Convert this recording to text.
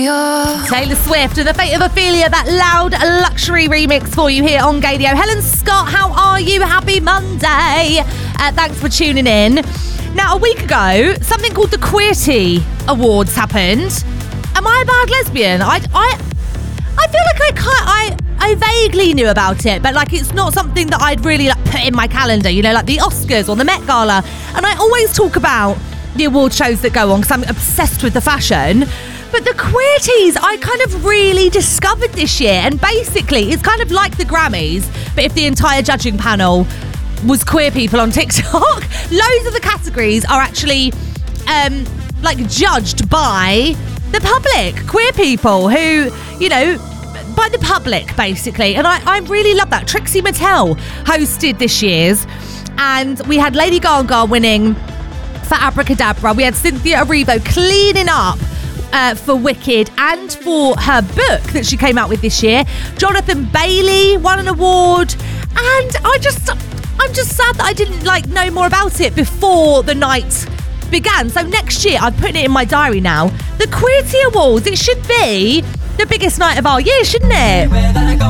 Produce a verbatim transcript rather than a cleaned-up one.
Ophelia. Taylor Swift and The Fate of Ophelia, that loud luxury remix for you here on Gadio. Helen Scott, how are you? Happy Monday. Uh, thanks for tuning in. Now, a week ago, something called the Queerty Awards happened. Am I a bad lesbian? I, I, I feel like I can't, I, I vaguely knew about it, but like it's not something that I'd really like put in my calendar, you know, like the Oscars or the Met Gala. And I always talk about the award shows that go on because I'm obsessed with the fashion. But the Queerties, I kind of really discovered this year. And basically, it's kind of like the Grammys, but if the entire judging panel was queer people on TikTok. Loads of the categories are actually um, like judged by the public, queer people who, you know, by the public, basically. And I, I really love that. Trixie Mattel hosted this year's, and we had Lady Gaga winning for Abracadabra. We had Cynthia Erivo cleaning up uh, for Wicked and for her book that she came out with this year. Jonathan Bailey won an award, and I just, I'm just sad that I didn't like know more about it before the night began. So next year, I'm putting it in my diary now. The Queerty Awards, it should be the biggest night of our year, shouldn't it?